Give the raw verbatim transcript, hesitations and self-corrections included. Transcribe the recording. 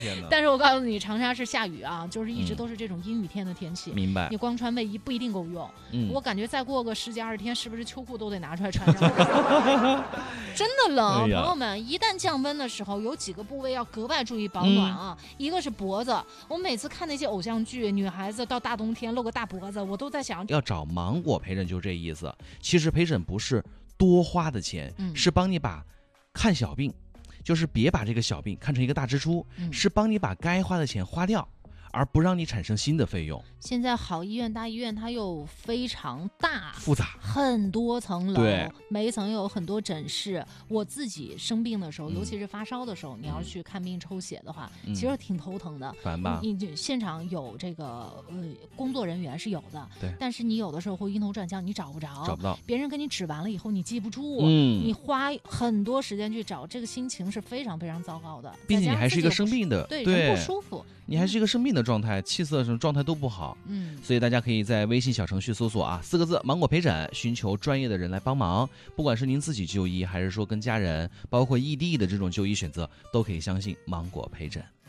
但是我告诉你，长沙是下雨啊，就是一直都是这种阴雨天的天气。 嗯、明白。 你光穿卫衣不一定够用。 嗯， 我感觉再过个十几二十天，是不是秋裤都得拿出来穿上？真的冷，哎、朋友们，一旦降温的时候，有几个部位要格外注意保暖啊。嗯、一个是脖子，我每次看那些偶像剧，女孩子到大冬天露个大脖子，我都在想， 要找芒果陪诊就这意思。其实陪诊不是多花的钱， 嗯、 是帮你把看小病。就是别把这个小病看成一个大支出， 嗯、 是帮你把该花的钱花掉，而不让你产生新的费用。 现在好医院大医院它又非常大复杂， 很多层楼， 对， 每一层有很多诊室。我自己生病的时候、 嗯、 尤其是发烧的时候，你要去看病抽血的话、 嗯、 其实挺头疼的。 烦吧？ 你你现场有这个呃工作人员是有的， 对， 但是你有的时候会晕头转向，你找不着， 找不到。 别人给你指完了以后，你记不住， 嗯， 你花很多时间去找，这个心情是非常非常糟糕的。 毕竟你还是一个生病的， 对， 对， 人不舒服。 你还是一个生病的状态，气色什么状态都不好， 嗯， 所以大家可以在微信小程序搜索啊四个字芒果陪诊，寻求专业的人来帮忙。不管是您自己就医，还是说跟家人，包括异地的这种就医选择，都可以相信芒果陪诊。